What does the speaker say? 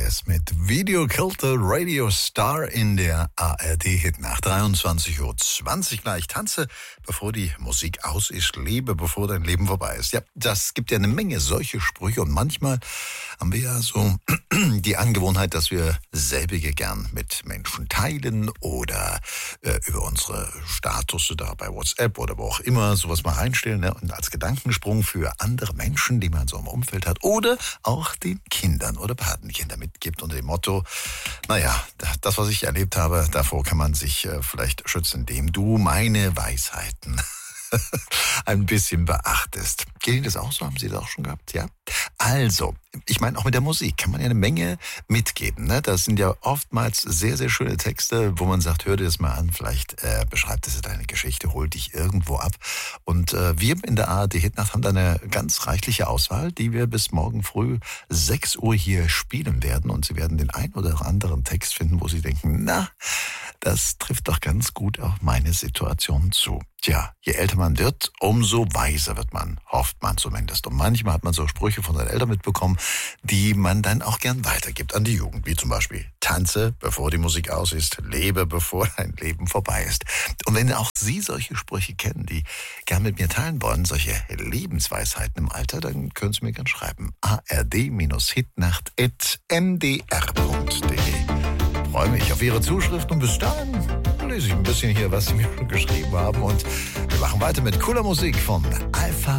es mit Video Killed the Radio Star in der ARD-Hit nach 23:20 Uhr gleich. Tanze, bevor die Musik aus ist, lebe, bevor dein Leben vorbei ist. Ja, das gibt ja eine Menge solche Sprüche und manchmal haben wir ja so die Angewohnheit, dass wir selbige gern mit Menschen teilen oder über unsere Status da bei WhatsApp oder wo auch immer sowas mal einstellen, ne? Und als Gedankensprung für andere Menschen, die man so im Umfeld hat oder auch den Kindern oder Patenkindern mitgibt unter dem Motto, naja, das, was ich erlebt habe, davor kann man sich vielleicht schützen, indem du meine Weisheiten ein bisschen beachtest. Geht Ihnen das auch so? Haben Sie das auch schon gehabt? Ja? Also, ich meine, auch mit der Musik kann man ja eine Menge mitgeben. Ne? Das sind ja oftmals sehr, sehr schöne Texte, wo man sagt, hör dir das mal an, vielleicht beschreibt es deine Geschichte, hol dich irgendwo ab. Und wir in der ARD Hitnacht haben da eine ganz reichliche Auswahl, die wir bis morgen früh 6 Uhr hier spielen werden. Und Sie werden den ein oder anderen Text finden, wo Sie denken, na, das trifft doch ganz gut auf meine Situation zu. Tja, je älter man wird, umso weiser wird man, hofft man zumindest. Und manchmal hat man so Sprüche von seinen Eltern mitbekommen, die man dann auch gern weitergibt an die Jugend. Wie zum Beispiel, tanze, bevor die Musik aus ist, lebe, bevor dein Leben vorbei ist. Und wenn auch Sie solche Sprüche kennen, die gern mit mir teilen wollen, solche Lebensweisheiten im Alter, dann können Sie mir gern schreiben. ard-hitnacht@ndr.de. Freue mich auf Ihre Zuschrift und bis dahin lese ich ein bisschen hier, was Sie mir schon geschrieben haben. Und wir machen weiter mit cooler Musik von Alpha